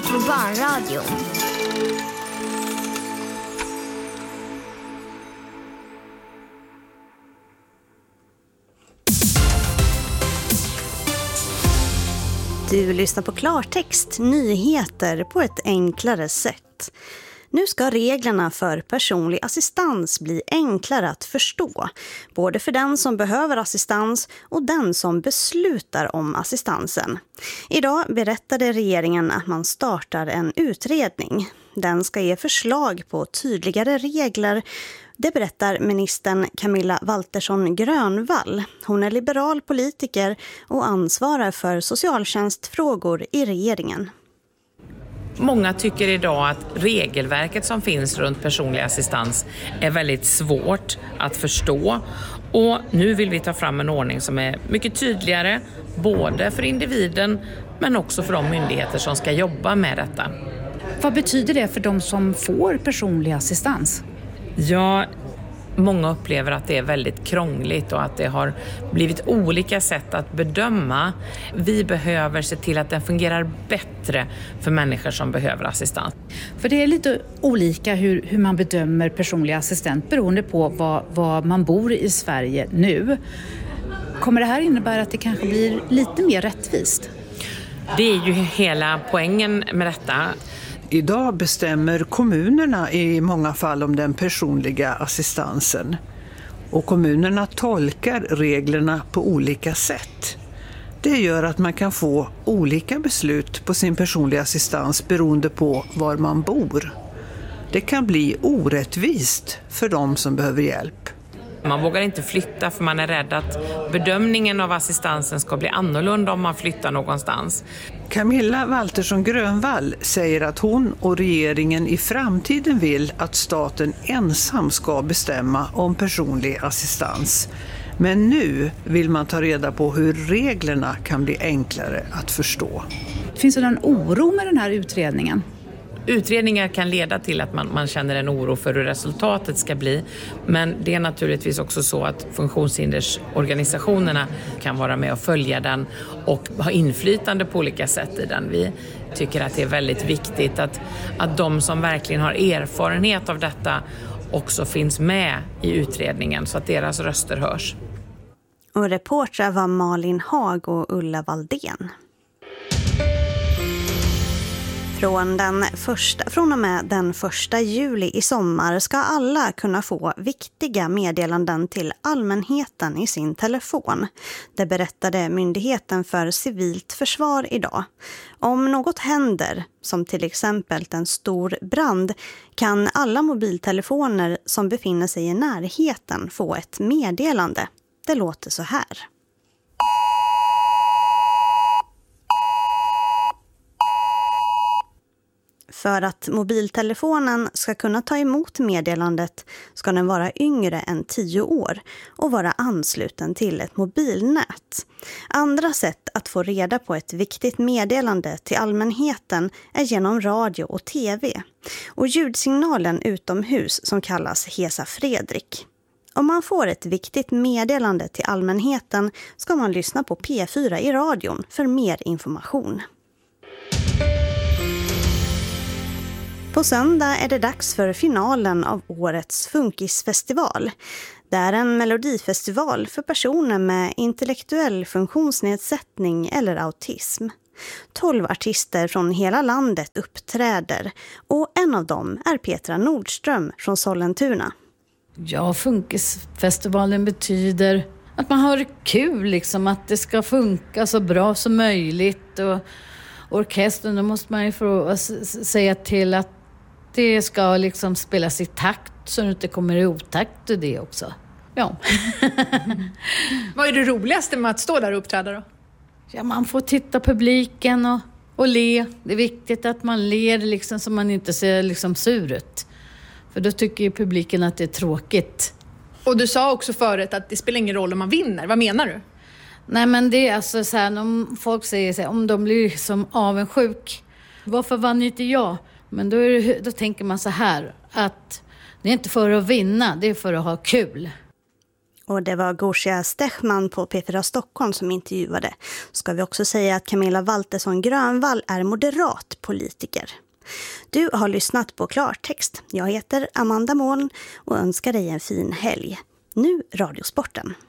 Afro Barnradio. Du lyssnar på Klartext, nyheter på ett enklare sätt. Nu ska reglerna för personlig assistans bli enklare att förstå, både för den som behöver assistans och den som beslutar om assistansen. Idag berättade regeringen att man startar en utredning. Den ska ge förslag på tydligare regler. Det berättar ministern Camilla Waltersson Grönvall. Hon är liberal politiker och ansvarar för socialtjänstfrågor i regeringen. Många tycker idag att regelverket som finns runt personlig assistans är väldigt svårt att förstå. Och nu vill vi ta fram en ordning som är mycket tydligare, både för individen men också för de myndigheter som ska jobba med detta. Vad betyder det för de som får personlig assistans? Ja, många upplever att det är väldigt krångligt och att det har blivit olika sätt att bedöma. Vi behöver se till att den fungerar bättre för människor som behöver assistans. För det är lite olika hur man bedömer personlig assistent beroende på var man bor i Sverige nu. Kommer det här innebära att det kanske blir lite mer rättvist? Det är ju hela poängen med detta. Idag bestämmer kommunerna i många fall om den personliga assistansen. Och kommunerna tolkar reglerna på olika sätt. Det gör att man kan få olika beslut på sin personliga assistans beroende på var man bor. Det kan bli orättvist för de som behöver hjälp. Man vågar inte flytta för man är rädd att bedömningen av assistansen ska bli annorlunda om man flyttar någonstans. Camilla Waltersson Grönvall säger att hon och regeringen i framtiden vill att staten ensam ska bestämma om personlig assistans. Men nu vill man ta reda på hur reglerna kan bli enklare att förstå. Finns det någon oro med den här utredningen? Utredningar kan leda till att man känner en oro för hur resultatet ska bli. Men det är naturligtvis också så att funktionshindersorganisationerna kan vara med och följa den och ha inflytande på olika sätt i den. Vi tycker att det är väldigt viktigt att de som verkligen har erfarenhet av detta också finns med i utredningen så att deras röster hörs. Och reportrar var Malin Hag och Ulla Valdén. Från och med den 1 juli i sommar ska alla kunna få viktiga meddelanden till allmänheten i sin telefon. Det berättade Myndigheten för civilt försvar idag. Om något händer, som till exempel en stor brand, kan alla mobiltelefoner som befinner sig i närheten få ett meddelande. Det låter så här. För att mobiltelefonen ska kunna ta emot meddelandet ska den vara yngre än 10 år och vara ansluten till ett mobilnät. Andra sätt att få reda på ett viktigt meddelande till allmänheten är genom radio och tv. Och ljudsignalen utomhus som kallas Hesa Fredrik. Om man får ett viktigt meddelande till allmänheten ska man lyssna på P4 i radion för mer information. På söndag är det dags för finalen av årets Funkisfestival. Det är en melodifestival för personer med intellektuell funktionsnedsättning eller autism. 12 artister från hela landet uppträder och en av dem är Petra Nordström från Sollentuna. Ja, Funkisfestivalen betyder att man har kul, liksom, att det ska funka så bra som möjligt. Och orkestern, då måste man ju få säga till att det ska liksom spelas i takt så det inte kommer i otakt och det också. Ja. Vad är det roligaste med att stå där och uppträda då? Ja, man får titta publiken och le. Det är viktigt att man ler liksom, så man inte ser liksom sur ut. För då tycker ju publiken att det är tråkigt. Och du sa också förut att det spelar ingen roll om man vinner. Vad menar du? Nej, men det är alltså så här, om folk säger så här, om de blir som avundsjuk. Varför vann inte jag? Men då tänker man så här, att det är inte för att vinna, det är för att ha kul. Och det var Gosia Stechman på P4 Stockholm som intervjuade. Ska vi också säga att Camilla Waltersson Grönvall är moderat politiker. Du har lyssnat på Klartext. Jag heter Amanda Moln och önskar dig en fin helg. Nu Radiosporten.